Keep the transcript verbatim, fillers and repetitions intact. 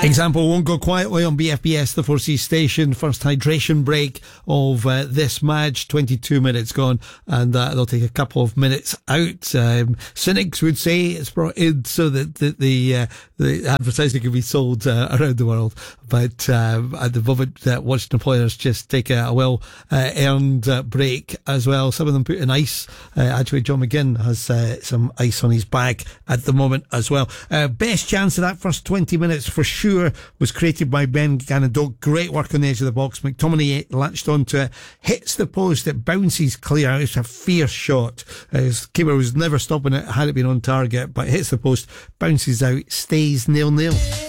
Example won't go quietly on B F B S, the four C station. First hydration break of uh, this match, twenty-two minutes gone, and uh, they'll take a couple of minutes out. Um, cynics would say it's brought in so that the the, uh, the advertising can be sold uh, around the world, but um, at the moment, uh, watching the players just take a, a well uh, earned uh, break as well. Some of them put in ice. Uh, actually, John McGinn has uh, some ice on his back at the moment as well. Uh, best chance of that first twenty minutes for sure was created by Ben Ganadok. Great work on the edge of the box. McTominay latched onto it, hits the post, it bounces clear. It's a fierce shot. Uh, his keeper was never stopping it had it been on target, but hits the post, bounces out, stays nil nil.